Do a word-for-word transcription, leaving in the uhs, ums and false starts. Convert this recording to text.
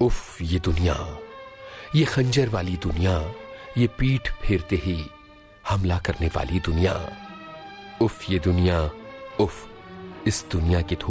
उफ ये दुनिया, ये खंजर वाली दुनिया, ये पीठ फेरते ही हमला करने वाली दुनिया। उफ ये दुनिया, उफ इस दुनिया की